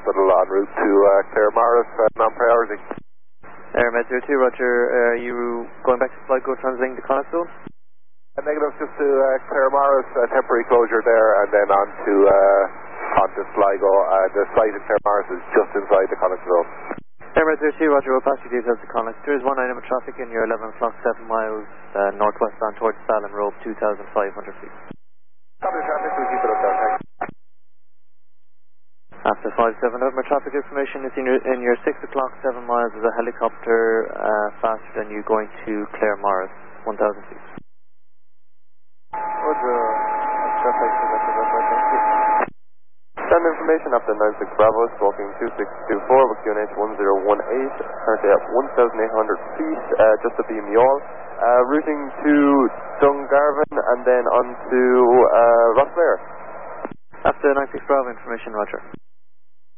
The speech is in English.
Hospital en route to Claremorris on priority. Med 02, Roger. Are you going back to Sligo transiting to Coniston? Negative, just to Claremorris, temporary closure there, and then on to Sligo. The site in Claremorris is just inside the Connacht zone. Med 02, Roger. We'll pass your details to Connacht. There is one item of traffic in your 11 o'clock, 7 miles northwest on towards Fallon Road, 2,500 feet. Copy the traffic, we'll keep it up there, thanks. After 57 over traffic information, it's in your 6 o'clock, 7 miles is a helicopter faster than you going to Claremorris, 1,000 feet. Roger, traffic, send information after 96 Bravo, stalking 2624 with QNH 1018, currently at 1,800 feet, just to beam y'all. Routing to Dungarvan and then on to Rossmere. After 96 Bravo information, Roger.